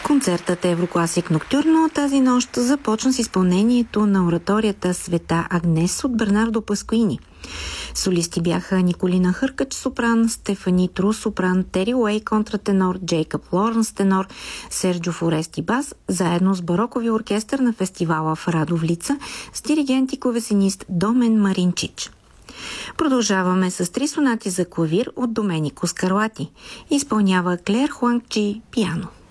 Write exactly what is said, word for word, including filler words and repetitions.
Концертът Еврокласик Ноктюрно тази нощ започна с изпълнението на ораторията Света Агнес от Бернардо Паскуини. Солисти бяха Николина Хъркач сопран, Стефани Тру сопран, Тери Уей контратенор, Джейкъб Лоренс тенор, Серджо Форести бас, заедно с барокови оркестър на фестивала в Радовлица с диригент и клавесинист Домен Маринчич. Продължаваме с три сонати за клавир от Доменико Скарлати. Изпълнява Клер Хуангчи пиано.